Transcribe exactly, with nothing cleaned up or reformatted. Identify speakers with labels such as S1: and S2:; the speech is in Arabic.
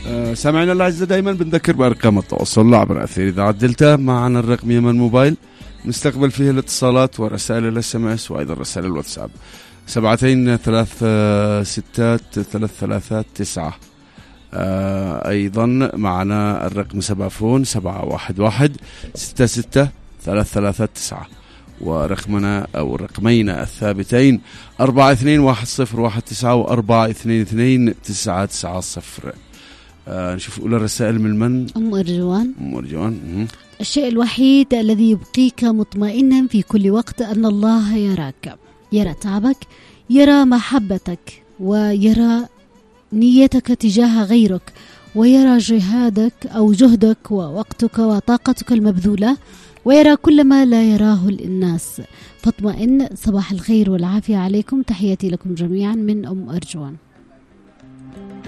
S1: سامعنا الأعزاء، دائما بنذكر بأرقام التواصل عبر أثير إذاعة دلتا. معنا الرقم يمن موبايل نستقبل فيه الاتصالات ورسائل الاس ام اس وأيضا رسائل الواتساب سبعتين ثلاث ستات ثلاث ثلاثات تسعة. أيضا معنا الرقم سبافون سبعة واحد واحد ستة ستة ثلاث ثلاثات تسعة، ورقمنا أو رقمين الثابتين أربعة اثنين واحد صفر واحد تسعة وأربعة اثنين اثنين تسعة تسعة صفر. آه نشوف أولى الرسائل من من؟
S2: أم أرجوان.
S1: أم أرجوان.
S2: الشيء الوحيد الذي يبقيك مطمئنا في كل وقت أن الله يراك، يرى تعبك، يرى محبتك، ويرى نيتك تجاه غيرك، ويرى جهادك أو جهدك ووقتك وطاقتك المبذولة، ويرى كل ما لا يراه الناس. فاطمئن. صباح الخير والعافية عليكم، تحياتي لكم جميعا من أم أرجوان.